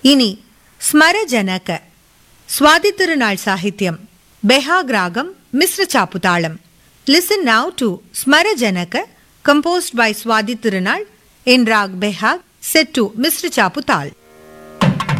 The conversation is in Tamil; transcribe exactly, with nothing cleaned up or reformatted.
இனி ஸ்மரஜனக சுவாதி திருநாள் சாகித்யம் பெஹாக் ராகம் மிஸ்ர சாப்புதாளம். Listen now to Smarajanaka composed by Swadi Tirunal in Rag Behag set to Misra Chaputal.